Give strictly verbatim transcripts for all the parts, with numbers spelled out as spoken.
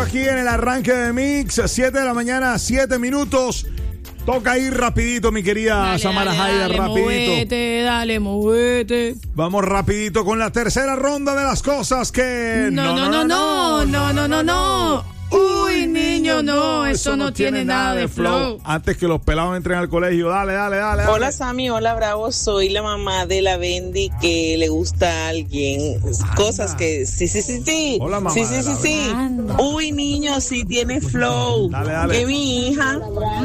aquí en el arranque de Mix, siete de la mañana, siete minutos. Toca ir rapidito, mi querida dale, Samara dale, Haider, dale, rapidito. Movete, dale, movete. Vamos rapidito con la tercera ronda de las cosas que... No, no, no, no, no, no, no, no. Uy, niño, no, eso no tiene nada de flow. Antes que los pelados entren al colegio, dale, dale, dale. dale. Hola, Sammy, hola, Bravo, soy la mamá de la Bendy que le gusta a alguien. Cosas que sí, sí, sí, sí. Hola, mamá Sí, sí, de sí, la sí. Anda. Uy, niño, sí tiene flow. Dale, dale. Que mi hija.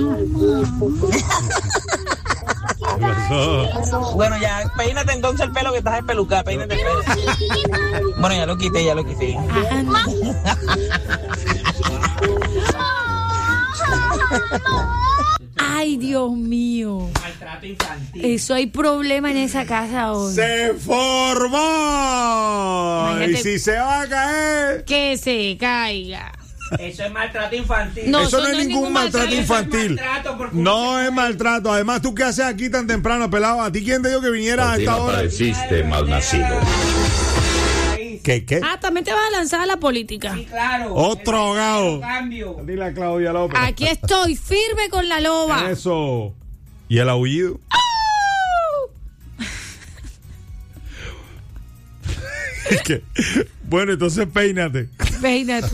Bueno, ya, peínate entonces el pelo que estás espelucada, peínate el pelo. Bueno, ya lo quité, ya lo quité. Ay, Dios mío. Maltrato infantil. Eso hay problema en esa casa hoy. ¡Se formó! Imagínate. Y si se va a caer... Que se caiga. Eso es maltrato infantil. No, Eso no es ningún maltrato infantil. Maltrato porque No uno se es maltrato. Además, ¿tú qué haces aquí tan temprano, pelado? ¿A ti quién te dijo que vinieras a esta hora? Pareciste malnacido. puede- ¿Qué, qué? Ah, también te vas a lanzar a la política. Sí, claro. Otro El- gao. el Cambio. Dile a Claudia López. Aquí estoy, firme con la loba. Eso. ¿Y el aullido? Es que- Bueno, entonces peínate. Peínate.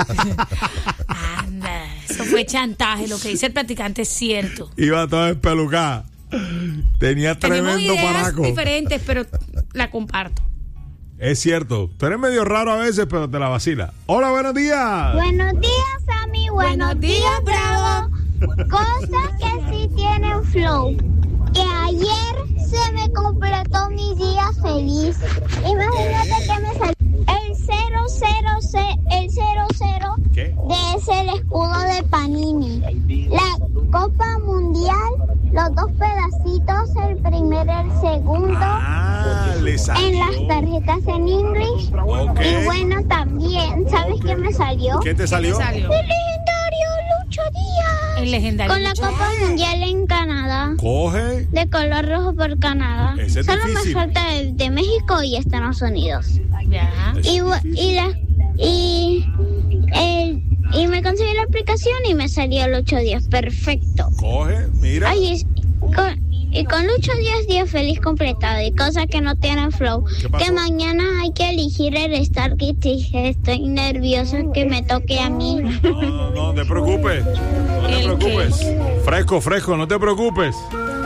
Anda, eso fue chantaje. Lo que dice el practicante es cierto. Iba toda espelucada. Tenía Tenemos tremendo ideas paraco. diferentes, pero la comparto. Es cierto. Tú eres medio raro a veces, pero te la vacila. Hola, buenos días. Buenos días, Sammy. Buenos días, Bravo. Cosas que sí tienen flow. Que ayer se me completó mi día feliz. Imagínate que me salió el cero cero ce- el cero cero ¿Qué? de ese el escudo de Panini. La Copa Mundial, los dos pedacitos, el primero y el segundo. Ah, le salió. En las tarjetas en English. Ok. Y bueno, también, ¿sabes qué me salió? ¿Qué te salió? ¿Qué salió? El legendario Lucho Díaz. El legendario. Con la Copa Mundial en Canadá. Coge. De color rojo por Canadá. Ese es Solo difícil. me falta el de México y Estados Unidos. Ya. Y, bu- y, la, y, el, y me conseguí la aplicación y me salió el ocho días. Perfecto. Coge. Mira. Ay, es- con, y con Lucho Díaz, día feliz completado. Y cosas que no tienen flow. ¿Qué pasó? Que mañana hay que elegir el Stargate y estoy nerviosa que me toque a mí. No, no, no te preocupes. No te ¿El preocupes. Fresco, fresco, no te preocupes.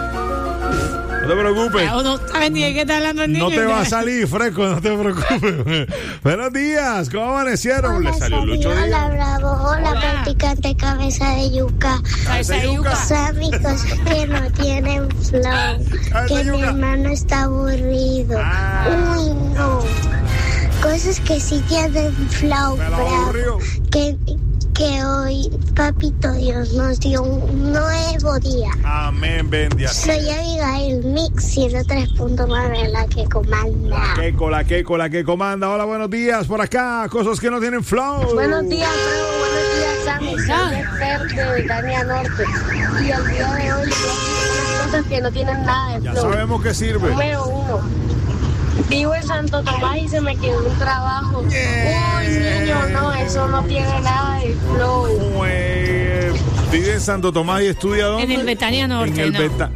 No te preocupes. O no sabes ni de qué está hablando el niño. No te va a salir, fresco, no te preocupes. Buenos días, ¿cómo amanecieron? Le salió Sammy, Lucho hola, Díaz. Bravo. Hola, Hola. practicante cabeza de yuca. Cabeza de yuca. Sammy, cosas que no tienen flow. Cabeza Que de mi yuca. hermano está aburrido. Ah. Uy, no. Cosas que sí tienen flow, Me la Bravo. aburrió. Que, que hoy, Papito Dios, nos dio un nuevo día. Amén, bendiga. Soy Abigail Mix ciento tres punto nueve, la que comanda. Keiko, la Keiko, la que comanda. Hola, buenos días. Por acá, cosas que no tienen flow. Buenos días, Bravo. Buenos días, Sammy. Soy Esther de Betania Norte. Y el día de hoy voy a decir unas cosas que no tienen nada de Ya flow. sabemos que sirve. Número uno. Vivo en Santo Tomás y se me quedó un trabajo. Yeah. Uy, niño, no, eso no tiene nada de flow. Pues, vive en Santo Tomás y estudia ¿dónde? En el Betania Norte, En el no. Beta-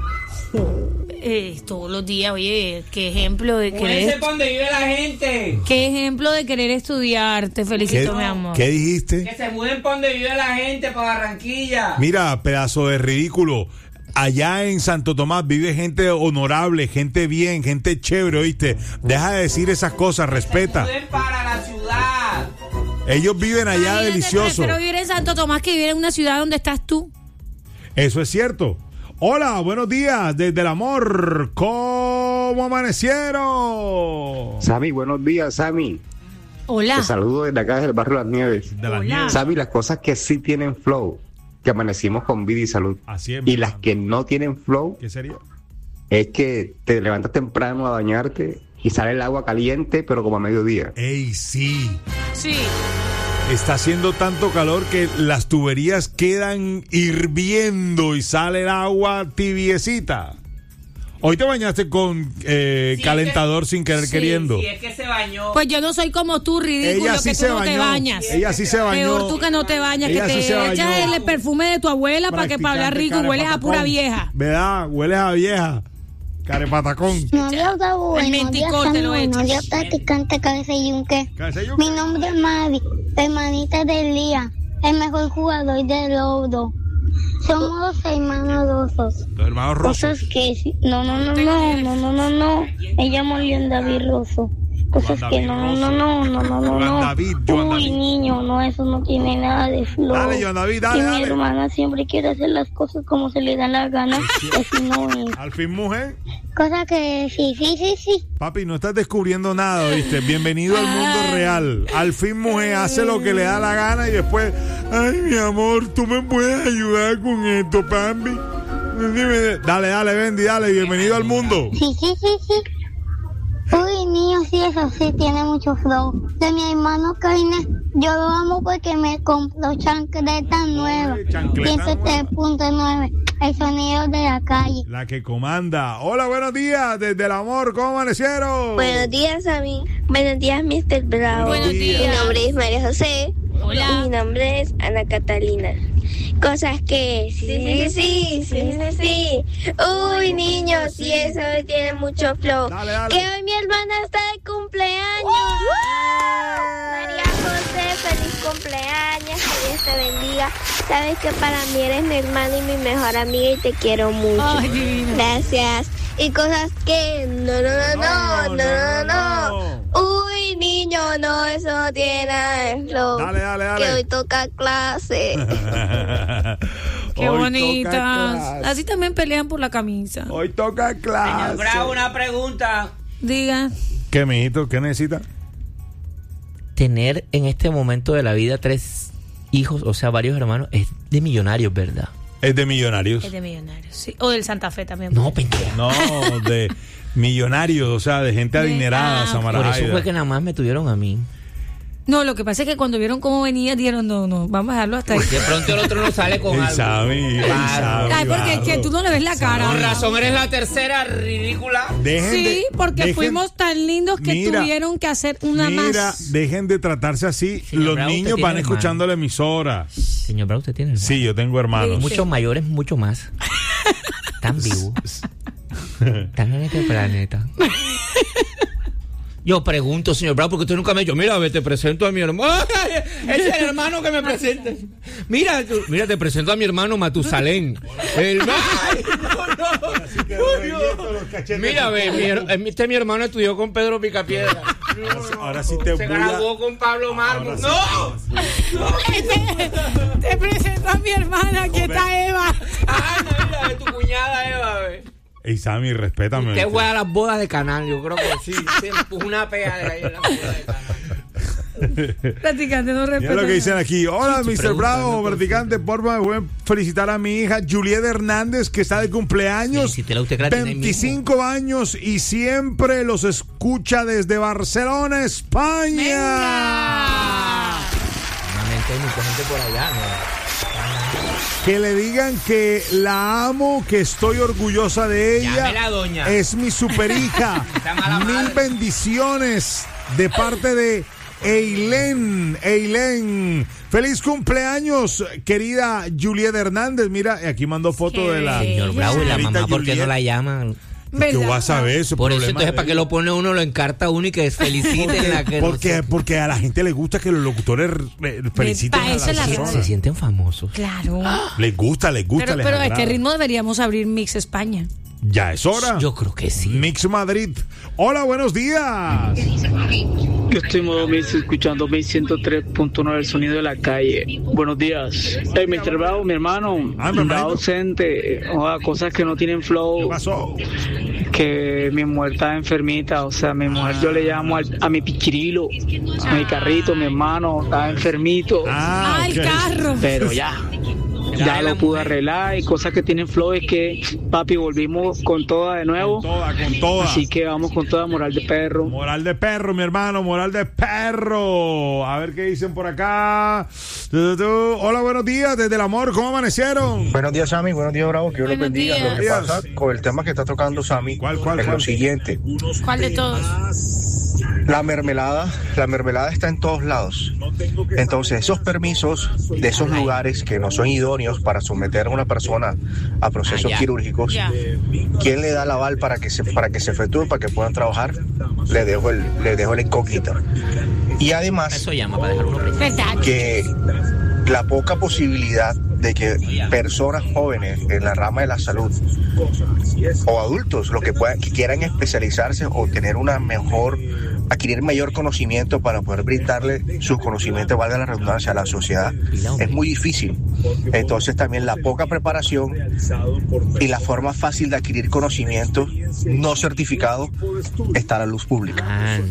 Eh, todos los días, oye, qué ejemplo de Pónganse querer. por donde vive la gente. Qué ejemplo de querer estudiar. Te felicito, mi amor. ¿Qué dijiste? Que se muden por donde vive la gente, para Barranquilla. Mira, pedazo de ridículo. Allá en Santo Tomás vive gente honorable, gente bien, gente chévere, ¿oíste? Deja de decir esas cosas, respeta. Se muden para la ciudad. Ellos viven allá Imagínate, delicioso. Prefiero vivir en Santo Tomás que vivir en una ciudad donde estás tú. Eso es cierto. Hola, buenos días, desde el amor. ¿Cómo amanecieron? Sammy, buenos días, Sammy. Hola. Te saludo desde acá, desde el barrio Las Nieves. De la Hola. nieve. Sammy, las cosas que sí tienen flow, que amanecimos con vida y salud. Así es, mi Y las hermano. que no tienen flow, ¿Qué sería? es que te levantas temprano a bañarte y sale el agua caliente, pero como a mediodía. ¡Ey, sí! Sí. Está haciendo tanto calor que las tuberías quedan hirviendo y sale el agua tibiecita. Hoy te bañaste con eh, Sí, calentador es que- sin querer sí, queriendo. Sí, es que se bañó. Pues yo no soy como tú, ridículo, Ella sí que tú se no bañó. te bañas. Ella sí se bañó. Peor tú que no te bañas, Ella que sí te se bañó. echas el perfume de tu abuela para que para hablar rico y hueles a pura vieja. ¿Verdad? Hueles a vieja. Carepatacón. No había dado El buenos días, menticol te lo buenos echas. días, practicante cabeza y yunque. Cabeza yunque. Mi nombre es Mavi, hermanita de Lía, el mejor jugador de Lodo. Somos los hermanos Rosos. Los hermanos Rosos. Cosas que sí- no, no, no, no, no, no, no, no. Me llamo Leon David Rosso. Cosas Juan que David no, no, Rosso. no, no, no, no, Juan no. David, Juan Uy, David. niño, no, eso no tiene nada de flow. Dale, Joan David, dale, Y mi dale. hermana siempre quiere hacer las cosas como se le da la gana. Y así no es. Al fin, mujer. Cosas que sí, sí, sí, sí. Papi, no estás descubriendo nada, ¿viste? Bienvenido al mundo real. Al fin, mujer, hace lo que le da la gana y después, ay, mi amor, tú me puedes ayudar con esto, papi. Dime, dale, dale, Bendy, dale, bienvenido al mundo. Sí, sí, sí, sí. Uy, niño, sí, eso sí, tiene mucho flow. De mi hermano Karina, yo lo amo porque me compró chancleta nueva. chancleta ciento tres punto nueve, el sonido de la calle. La que comanda. Hola, buenos días, desde el amor, ¿cómo amanecieron? Buenos días a mí. Buenos días, mister Bravo. Buenos Mi días. nombre es María José. Hola. Y mi nombre es Ana Catalina. Cosas que sí, sí, sí, sí, sí, sí. Uy, niños, sí, eso tiene mucho flow. Dale, dale. Que hoy mi hermana está de cumpleaños. María José, feliz cumpleaños. Que Dios te bendiga. Sabes que para mí eres mi hermana y mi mejor amiga y te quiero mucho. Ay, divino. Gracias. Y cosas que no, no, no, no, no, no, no. Uy, niño, no, eso no tiene nada de flow. Dale, dale, dale. Que hoy toca clase. Qué Hoy bonitas. toca clase. Así también pelean por la camisa. Hoy toca Señor clase. Bravo, una pregunta. Diga. ¿Qué, mijito? ¿Qué necesita? Tener en este momento de la vida tres hijos, o sea, varios hermanos, es de millonarios, ¿verdad? Es de millonarios. Es de millonarios, sí. O del Santa Fe también. No, pendeja. No, de millonarios, o sea, de gente De- adinerada, ah, Samara Por eso Jaida. fue que nada más me tuvieron a mí. No, lo que pasa es que cuando vieron cómo venía, dijeron, no, no, vamos a dejarlo hasta ahí. De pronto el otro no sale con Él algo. sabe, él sabe, Ay, porque es que claro. tú no le ves la cara. Con razón, eres la tercera ridícula. Dejen Sí, de- porque dejen- fuimos tan lindos que Mira, tuvieron que hacer una Mira, más. dejen de tratarse así. Señor Los Bravo, niños usted van tiene escuchando la emisora. Señor Bravo, usted tiene hermanos. Sí, yo tengo hermanos. Sí. Muchos mayores, mucho más. Tan vivos. Están en este planeta. Yo pregunto, señor Bravo, porque usted nunca me ha dicho, mira, ve, te presento a mi hermano. ¡Ay! Ese es el hermano que me presenta. Mira, tú- mira, te presento a mi hermano Matusalén. El... ¡Ay! No, no. Mira, ve, mi her- este mi hermano estudió con Pedro Picapiedra. Ahora sí te Se voy a... graduó con Pablo Mármol. Ahora sí. ¡No! Te presento a mi hermana, aquí está Eva. Ay, no, mira, de tu cuñada Eva, ve. Ey, Sammy, respétame. Usted juega a las bodas de canal, yo creo que Sí, se empujó una pega de ahí en la boda de canal. Practicante, no Mira respeto. lo que dicen aquí. Hola, mister pregunta, Bravo, no, por practicante. Porfa, me pueden felicitar a mi hija Julieta Hernández, que está de cumpleaños. Felicítela usted, que la tiene ahí veinticinco años y siempre los escucha desde Barcelona, España. Normalmente hay mucha gente por allá, ¿no? Que le digan que la amo, que estoy orgullosa de ella. Llámela, doña. Es mi superhija. Está mala Mil madre. bendiciones de parte de Eileen. Eileen. Feliz cumpleaños, querida Julieta Hernández. Mira, aquí mandó foto Qué de la. bella. Señor Bravo, y la señorita mamá, ¿por qué Julieta. no la llaman? Que ¿Verdad? vas a ver eso. Por eso, entonces, ¿para qué lo pone uno, lo encarta uno y que feliciten la que no Porque, sé? porque a la gente le gusta que los locutores eh, feliciten pa' a eso las es la personas. Se sienten famosos. Claro. Les gusta, les gusta, Pero, les pero a agrada. este ritmo deberíamos abrir Mix España. Ya es hora. Yo creo que sí. Mix Madrid. Hola, buenos días. Yo estoy en modo Mix escuchando Mix ciento tres punto nueve, el sonido de la calle. Buenos días. Hey, mister Bravo, mi hermano, Ah, mi está hermanito. ausente. Joda, cosas que no tienen ¿Qué flow. pasó? Que mi mujer está enfermita. O sea, mi mujer yo le llamo al- a mi pichirilo, a mi carrito, mi hermano, está enfermito. Ah, Ah, el ok. carro. Pero ya, ya lo pude arreglar y cosas que tienen flow es que, papi, volvimos con toda de nuevo. Con toda, con toda. Así que vamos con toda moral de perro. Moral de perro, mi hermano, moral de perro. A ver qué dicen por acá. Hola, buenos días, desde el amor, ¿cómo amanecieron? Buenos días, Sammy, buenos días, Bravo, que Dios los Buenos bendiga. días. Lo que pasa con el tema que está tocando Sammy ¿Cuál, cuál, es cuál? lo siguiente. ¿Cuál de todos? La mermelada, la mermelada está en todos lados. Entonces, esos permisos de esos lugares que no son idóneos para someter a una persona a procesos Ah, ya. quirúrgicos, Ya. ¿quién le da el aval para que se para que se efectúe, para que puedan trabajar? Le dejo el le dejo el incógnito. Y además, Eso llama para dejar uno preso. ¿Verdad? que la poca posibilidad de que personas jóvenes en la rama de la salud o adultos lo que puedan que quieran especializarse o tener una mejor adquirir mayor conocimiento para poder brindarle sus conocimientos, valga la redundancia, a la sociedad, es muy difícil. Entonces también la poca preparación y la forma fácil de adquirir conocimientos no certificados está a la luz pública. Anda.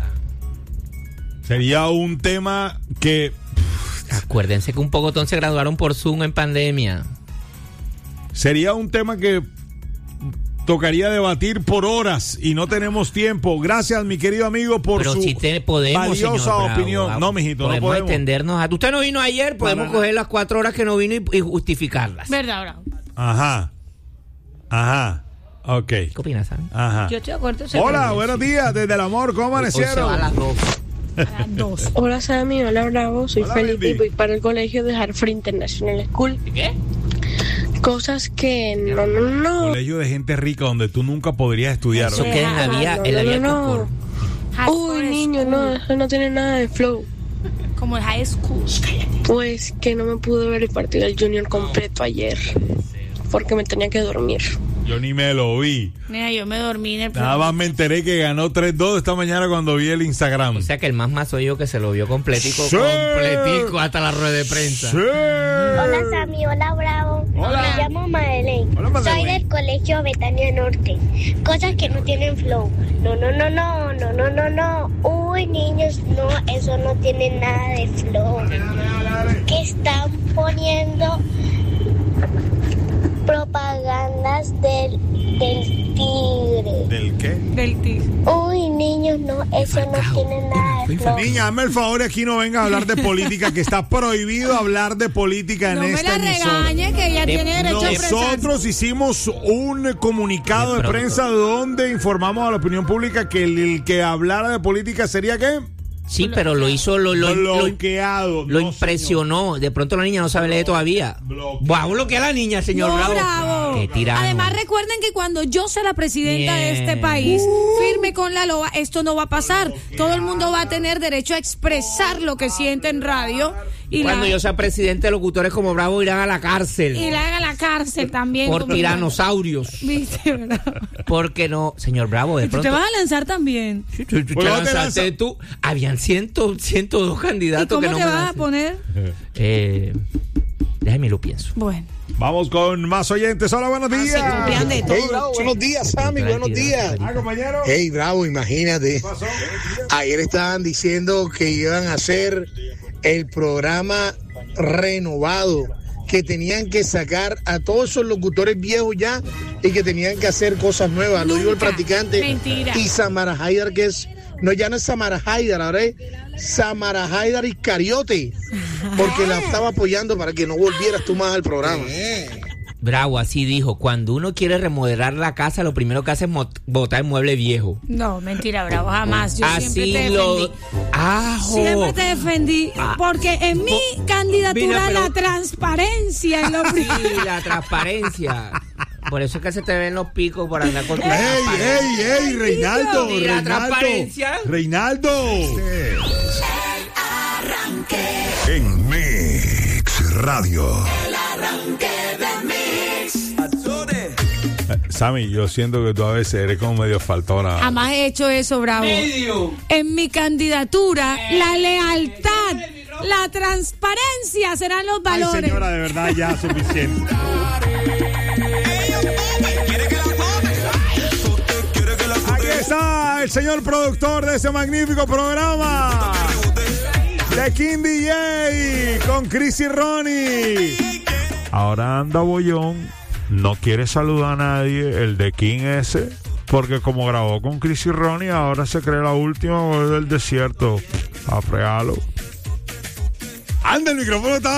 Sería un tema que Acuérdense que un pocotón se graduaron por Zoom en pandemia. sería un tema que tocaría debatir por horas y no tenemos tiempo. Gracias, mi querido amigo, por Pero su si te podemos, valiosa señor Bravo, opinión. ah, No, mijito, podemos no podemos. extendernos a... Usted no vino ayer, podemos Para coger las cuatro horas que no vino y, y justificarlas. ¿Verdad, Bravo? Ajá. Ajá. Ok. ¿Qué opinas, Sam? Ajá. Yo estoy de acuerdo. Hola, buenos días, desde el amor, ¿cómo Hoy se va a amanecieron? las dos. A las dos. Hola Sammy, hola Bravo, soy Hola, Felipe baby. y voy para el colegio de Hartford International School. ¿Qué? Cosas que no, no, no. Colegio de gente rica donde tú nunca podrías estudiar. Eso ¿no? queda en la vía, no, en la no, vía no, Cocor. High Uy, school niño, school. no, eso no tiene nada de flow. Como el high school. Pues que no me pude ver el partido del Junior completo ayer, porque me tenía que dormir. Yo ni me lo vi. Mira, yo me dormí en el Nada más me enteré que ganó tres dos esta mañana cuando vi el Instagram. O sea que el más más soy yo que se lo vio completico, Sí. completico hasta la rueda de prensa. Sí. Hola Sammy, hola Bravo. Hola. Me llamo Madeleine. Hola, Madeleine. Soy del colegio Betania Norte. Cosas que no tienen flow. No, no, no, no, no, no, no, no. Uy, niños, no, eso no tiene nada de flow. Que están poniendo propagandas del, del tigre. ¿Del qué? Del tío. Uy, niños, no, eso no tiene nada de flow. Niña, hazme el favor y aquí no venga a hablar de política, que está prohibido hablar de política en No me esta la emisora. regañe, que ella De- tiene derecho a expresarse. Nosotros hicimos un comunicado De de, pronto. prensa donde informamos a la opinión pública que el, el que hablara de política sería ¿qué? Sí, pero lo hizo, lo, lo, lo, bloqueado. lo No, impresionó. De pronto la niña no sabe leer todavía. Bloqueado. Va a bloquear a la niña, señor No, Bravo. Bravo. Qué tirano. Además, recuerden que cuando yo sea la presidenta de Bien. este país, firme con la loa, esto no va a pasar. Todo el mundo va a tener derecho a expresar lo que siente en radio. Y Cuando la, yo sea presidente, locutores como Bravo irán a la cárcel y la haga a la cárcel también. por como- tiranosaurios. ¿Viste, verdad? Porque no, señor Bravo, de Y tú pronto. te vas a lanzar también. Tú- tú- tú Pues te no te lanzaste lanzas. tú. Habían ciento, ciento dos ¿Y candidatos cómo que no te me vas a lancé. poner? Eh, déjame lo pienso. Bueno. Vamos con más oyentes. Hola, buenos días. copian de todo. Hey, Bravo, buenos días, Sammy, buenos días. Ah, compañero. Hey, Bravo, imagínate. ¿Qué pasó? Ayer estaban diciendo que iban a hacer el programa renovado, que tenían que sacar a todos esos locutores viejos ya y que tenían que hacer cosas nuevas. Lo digo el Nunca. practicante Mentira. y Samara Haidar, que es, no, ya no es Samara Haidar, ahora es Samara Haidar Iscariote, porque la estaba apoyando para que no volvieras tú más al programa. Bravo, así dijo. Cuando uno quiere remodelar la casa, lo primero que hace es mo- botar el mueble viejo. No, mentira, Bravo, jamás. Yo siempre Así te lo. defendí. ¡Ajo! Siempre te defendí, Ah. porque en mi candidatura Mira, pero- la transparencia es lo Sí, primero. la transparencia. Por eso es que se te ven los picos por andar con tu ¡Ey, ey, ey! Reinaldo, ¿Y la Reinaldo. transparencia? Reinaldo. En Mix Radio. Eh, Sammy, yo siento que tú a veces eres como medio faltona. Jamás he hecho eso, Bravo. En mi candidatura, la lealtad, la transparencia serán los Ay, valores. señora, de verdad, ya suficiente. Aquí está el señor productor de ese magnífico programa. The King D J con Chris y Ronnie. ahora anda bollón, no quiere saludar a nadie, el de King ese, porque como grabó con Chris y Ronnie, ahora se cree la última voz del desierto. A fregarlo. Anda, el micrófono está